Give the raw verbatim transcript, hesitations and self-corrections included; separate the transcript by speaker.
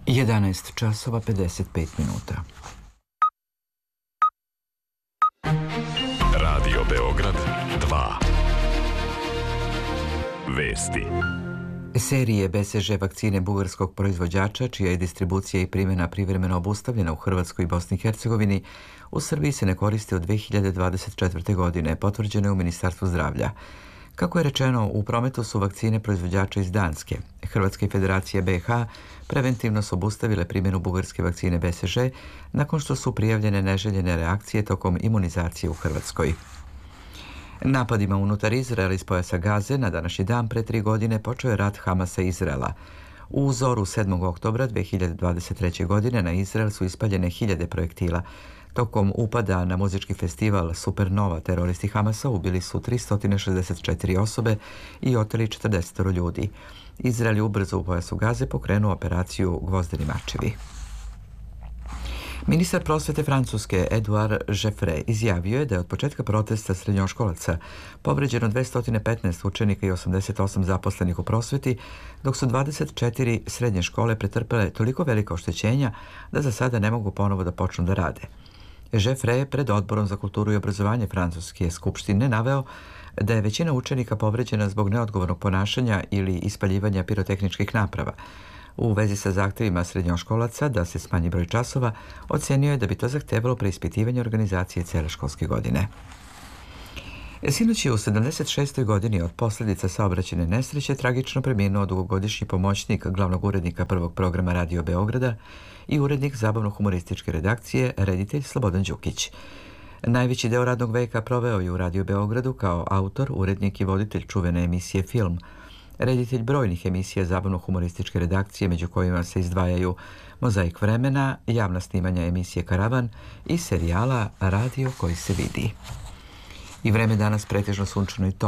Speaker 1: jedanaest časova pedeset pet minuta.
Speaker 2: Radio Beograd dva. Vesti.
Speaker 1: Serije B C G vakcine bugarskog proizvođača, čija je distribucija i primjena privremeno obustavljena u Hrvatskoj i Bosni i Hercegovini, u Srbiji se ne koriste od dve hiljade dvadeset četvrte. godine, potvrđeno je u Ministarstvu zdravlja. Kako je rečeno, u prometu su vakcine proizvođača iz Danske. Hrvatska i Federacija B i H preventivno su obustavile primjenu bugarske vakcine B C G nakon što su prijavljene neželjene reakcije tokom imunizacije u Hrvatskoj. Napadima unutar Izraela iz pojasa Gaze na današnji dan pre tri godine počeo je rat Hamasa i Izraela. U uzoru sedmog oktobra dve hiljade dvadeset treće. godine na Izrael su ispaljene hiljade projektila. Tokom upada na muzički festival Supernova teroristi Hamasa ubili su tristo šezdeset četiri osobe i oteli četrdeset ljudi. Izrael je ubrzo u pojasu Gaze pokrenuo operaciju Gvozdeni mačevi. Ministar prosvete Francuske Edouard Jeffrey izjavio je da je od početka protesta srednjoškolaca povređeno dvesta petnaest učenika i osamdeset osam zaposlenih u prosveti, dok su dvadeset četiri srednje škole pretrpele toliko velika oštećenja da za sada ne mogu ponovo da počnu da rade. Jeffrey je pred Odborom za kulturu i obrazovanje Francuske skupštine naveo da je većina učenika povređena zbog neodgovornog ponašanja ili ispaljivanja pirotehničkih naprava. U vezi sa zahtevima srednjoškolaca da se smanji broj časova, ocenio je da bi to zahtevalo preispitivanje organizacije cele školske godine. Sinoć je u sedamdeset šestoj. godini od posljedica saobraćajne nesreće tragično preminuo dugogodišnji pomoćnik glavnog urednika prvog programa Radio Beograda i urednik zabavno-humorističke redakcije, reditelj Slobodan Đukić. Najveći deo radnog veka proveo je u Radio Beogradu kao autor, urednik i voditelj čuvene emisije Film, reditelj brojnih emisija zabavno-humorističke redakcije, među kojima se izdvajaju Mozaik vremena, javna snimanja emisije Karavan i serijala Radio koji se vidi. I vreme danas pretežno sunčano i